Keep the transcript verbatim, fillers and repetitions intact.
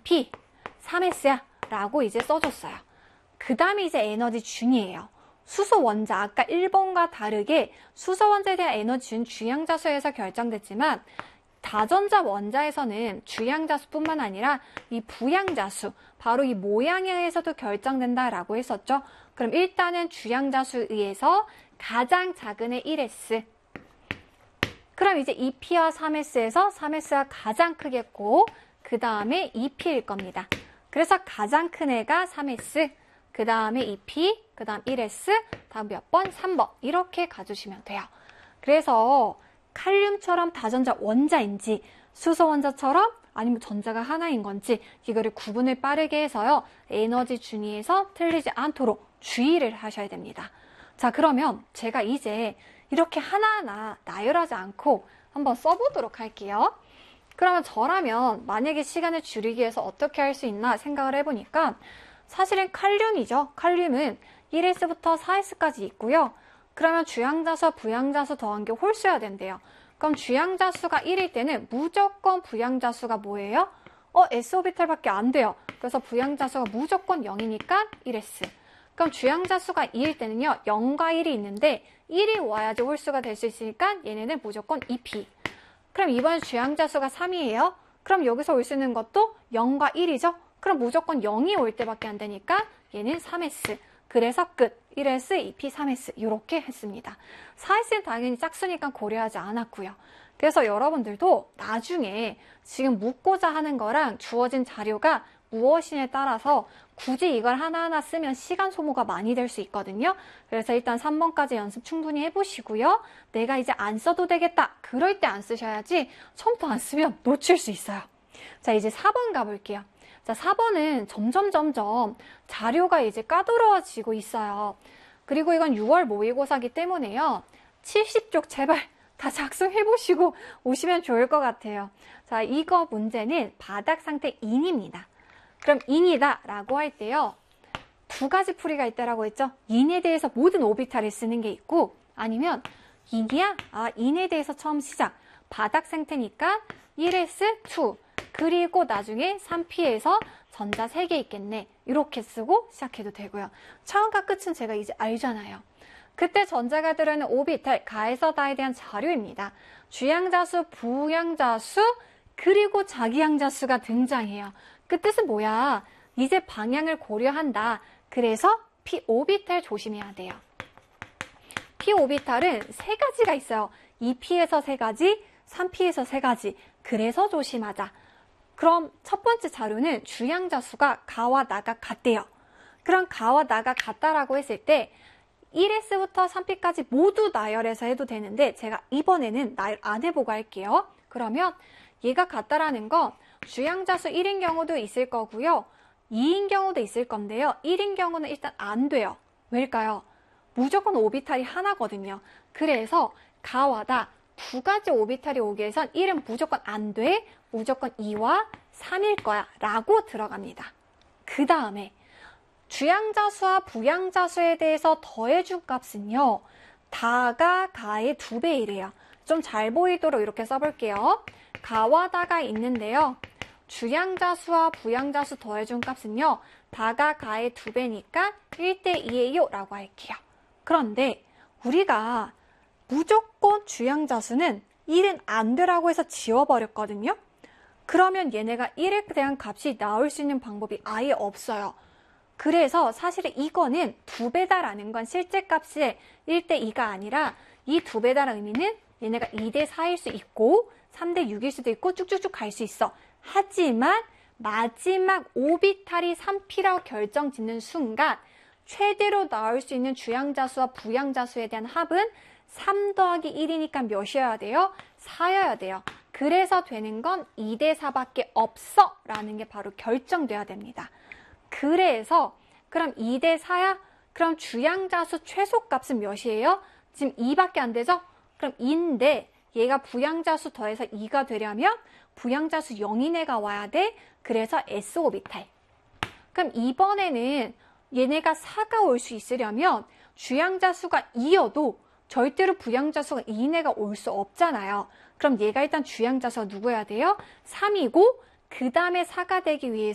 이피 삼 에스야 라고 이제 써줬어요. 그 다음에 이제 에너지 준이에요. 수소 원자, 아까 일 번과 다르게 수소 원자에 대한 에너지 준 주양자수에서 결정됐지만 다전자 원자에서는 주양자수뿐만 아니라 이 부양자수, 바로 이 모양에 의해서도 결정된다라고 했었죠. 그럼 일단은 주양자수에 의해서 가장 작은 애 일 에스. 그럼 이제 이피와 삼 에스에서 삼 에스가 가장 크겠고 그 다음에 이피일 겁니다. 그래서 가장 큰 애가 삼 에스, 그 다음에 이피, 그 다음 일 에스, 다음 몇 번? 삼 번. 이렇게 가주시면 돼요. 그래서 칼륨처럼 다전자 원자인지 수소 원자처럼 아니면 전자가 하나인 건지 이거를 구분을 빠르게 해서요. 에너지 준위에서 틀리지 않도록 주의를 하셔야 됩니다. 자, 그러면 제가 이제 이렇게 하나하나 나열하지 않고 한번 써보도록 할게요. 그러면 저라면 만약에 시간을 줄이기 위해서 어떻게 할 수 있나 생각을 해보니까 사실은 칼륨이죠. 칼륨은 일 에스부터 사 에스까지 있고요. 그러면 주양자수와 부양자수 더한 게 홀수여야 된대요. 그럼 주양자수가 일일 때는 무조건 부양자수가 뭐예요? 어, S오비탈밖에 안 돼요. 그래서 부양자수가 무조건 영이니까 일 에스. 그럼 주양자수가 이일 때는요, 영과 일이 있는데 일이 와야지 홀수가 될 수 있으니까 얘네는 무조건 이피. 그럼 이번에 주양자수가 삼이에요. 그럼 여기서 올 수 있는 것도 영과 일이죠. 그럼 무조건 영이 올 때밖에 안 되니까 얘는 삼 에스. 그래서 끝. 일 에스, 이피, 삼 에스 이렇게 했습니다. 사 에스는 당연히 짝수니까 고려하지 않았고요. 그래서 여러분들도 나중에 지금 묻고자 하는 거랑 주어진 자료가 무엇이냐에 따라서 굳이 이걸 하나하나 쓰면 시간 소모가 많이 될 수 있거든요. 그래서 일단 삼 번까지 연습 충분히 해보시고요. 내가 이제 안 써도 되겠다. 그럴 때 안 쓰셔야지 처음부터 안 쓰면 놓칠 수 있어요. 자, 이제 사 번 가볼게요. 자, 사 번은 점점 점점 자료가 이제 까다로워지고 있어요. 그리고 이건 유월 모의고사기 때문에요. 칠십 쪽 제발 다 작성해보시고 오시면 좋을 것 같아요. 자, 이거 문제는 바닥 상태 인입니다. 그럼 인이다 라고 할 때요. 두 가지 풀이가 있다라고 했죠. 인에 대해서 모든 오비탈을 쓰는 게 있고 아니면 인이야? 아, 인에 대해서 처음 시작. 바닥 상태니까 일 에스, 이. 그리고 나중에 삼 피에서 전자 세 개 있겠네. 이렇게 쓰고 시작해도 되고요. 처음과 끝은 제가 이제 알잖아요. 그때 전자가 들어있는 오비탈, 가에서 다에 대한 자료입니다. 주양자수, 부양자수, 그리고 자기양자수가 등장해요. 그 뜻은 뭐야? 이제 방향을 고려한다. 그래서 p 오비탈 조심해야 돼요. p 오비탈은 세 가지가 있어요. 이 피에서 세 가지, 삼 피에서 세 가지. 그래서 조심하자. 그럼 첫 번째 자료는 주양자수가 가와 나가 같대요. 그럼 가와 나가 같다라고 했을 때 일 에스부터 삼 피까지 모두 나열해서 해도 되는데 제가 이번에는 나열 안 해보고 할게요. 그러면 얘가 같다라는 건 주양자수 일인 경우도 있을 거고요. 이인 경우도 있을 건데요. 일인 경우는 일단 안 돼요. 왜일까요? 무조건 오비탈이 하나거든요. 그래서 가와 나 두 가지 오비탈이 오기 위해선 일은 무조건 안 돼. 무조건 이와 삼일 거야 라고 들어갑니다. 그 다음에 주양자수와 부양자수에 대해서 더해준 값은요. 다가 가의 두 배이래요. 좀 잘 보이도록 이렇게 써볼게요. 가와 다가 있는데요. 주양자수와 부양자수 더해준 값은요. 다가 가의 두 배니까 일 대 이예요 라고 할게요. 그런데 우리가 무조건 주양자수는 일은 안 되라고 해서 지워버렸거든요. 그러면 얘네가 일에 대한 값이 나올 수 있는 방법이 아예 없어요. 그래서 사실은 이거는 두 배다라는 건 실제 값이 일 대 이가 아니라 이 두 배다라는 의미는 얘네가 이 대 사일 수 있고 삼 대 육일 수도 있고 쭉쭉쭉 갈 수 있어. 하지만 마지막 오비탈이 삼 피라고 결정 짓는 순간 최대로 나올 수 있는 주양자수와 부양자수에 대한 합은 삼 더하기 일이니까 몇이어야 돼요? 사여야 돼요. 그래서 되는 건 이 대 사밖에 없어 라는 게 바로 결정돼야 됩니다. 그래서 그럼 이 대 사야? 그럼 주양자수 최소값은 몇이에요? 지금 이밖에 안 되죠? 그럼 이인데 얘가 부양자수 더해서 이가 되려면 부양자수 영인 애가 와야 돼. 그래서 S 오비탈. 그럼 이번에는 얘네가 사가 올 수 있으려면 주양자수가 이여도 절대로 부양자수가 이인 애가 올 수 없잖아요. 그럼 얘가 일단 주양자수가 누구여야 돼요? 삼이고 그 다음에 사가 되기 위해서